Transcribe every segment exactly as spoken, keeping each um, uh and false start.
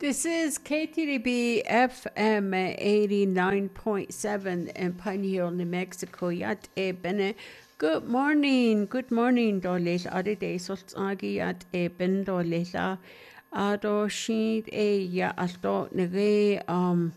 This is K T D B F M eighty-nine point seven in Pine Hill, New Mexico. Yat e bene. Good morning, good morning, Dolis. Adi de Sultagi yat e ben Dolisa. Ado sheet e ya alto nege um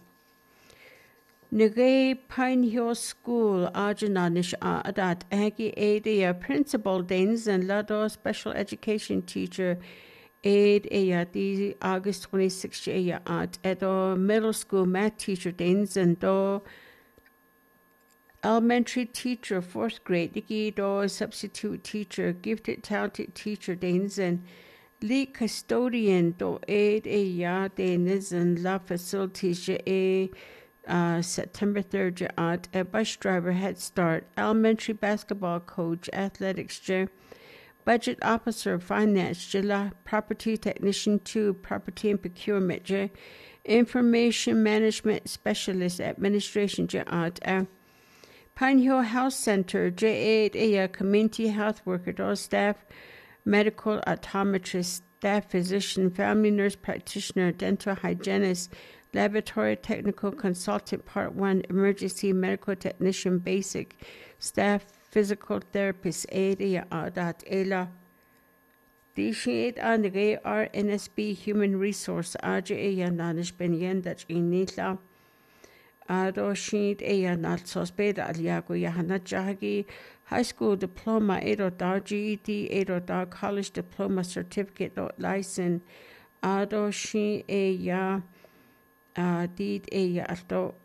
nege Pine Hill School Arjananish adat agi adi principal Danes and Lado special education teacher. Aid aya the August twenty-sixth aya at edo middle school math teacher Danes and do elementary teacher fourth grade diki do substitute teacher gifted talented teacher Danes and lead custodian do aid aya Danes and la facilities a uh, September third at a bus driver head start elementary basketball coach athletics budget officer, finance, Jilla, property technician two, property and procurement, J, information management specialist, administration, J, uh, Pine Hill Health Center, J eight, a community health worker, all staff, medical optometrist, staff physician, family nurse practitioner, dental hygienist, laboratory technical consultant, part one, emergency medical technician, basic, staff, physical therapist, area dot ela. Dished an the R N S B human resource aja aya nanish benyen dat inila. Ado sheet aya nat sospeda aliago yahana jagi high school diploma edo dar G E D edo dar college diploma certificate dot license. Ado she aya uh did aya alto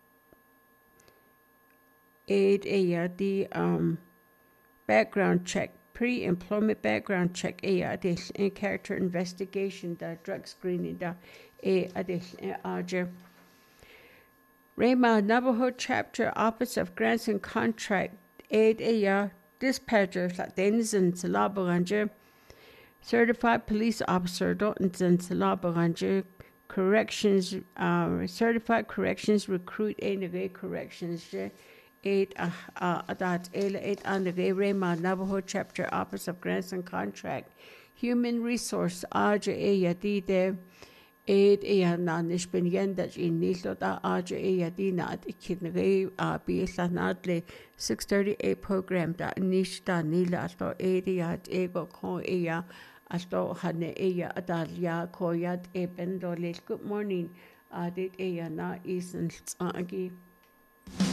aid aya the um background check, pre-employment background check, a additional character investigation, the drug screening, the a additional arger. Rayma Navajo Chapter Office of Grants and Contract, aid a dispatcher, denizen Salabaranja, certified police officer, Dottenson Salabaranja, corrections, uh, certified corrections recruit, a corrections, eight uh that eight under the Rayma Navajo Chapter Office of Grants and Contract Human Resource Aja Eya Dide eight Eya Nanish Ben Yendach in Nilo da Aja Eya Dina Kidney uh be Sanadle six thirty eight program da Nish da Nila to eight yat ego ko Eya asto Hane Eya Adalia Koyat Ebendole. Good morning, Adit Eya na Eason Agi.